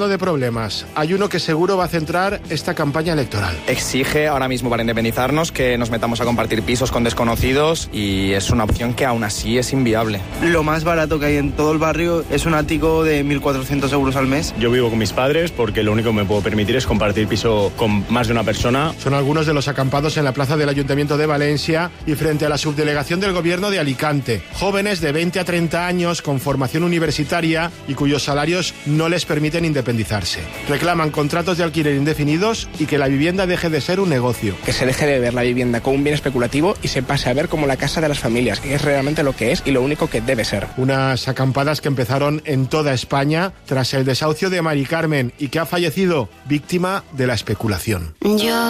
hablando de problemas, hay uno que seguro va a centrar esta campaña electoral. Exige ahora mismo para independizarnos que nos metamos a compartir pisos con desconocidos y es una opción que aún así es inviable. Lo más barato que hay en todo el barrio es un ático de 1.400 euros al mes. Yo vivo con mis padres porque lo único que me puedo permitir es compartir piso con más de una persona. Son algunos de los acampados en la plaza del Ayuntamiento de Valencia y frente a la subdelegación del Gobierno de Alicante. Jóvenes de 20 a 30 años con formación universitaria y cuyos salarios no les permiten independizarse. Reclaman contratos de alquiler indefinidos y que la vivienda deje de ser un negocio. Que se deje de ver la vivienda como un bien especulativo y se pase a ver como la casa de las familias, que es realmente lo que es y lo único que debe ser. Unas acampadas que empezaron en toda España tras el desahucio de Mari Carmen y que ha fallecido víctima de la especulación.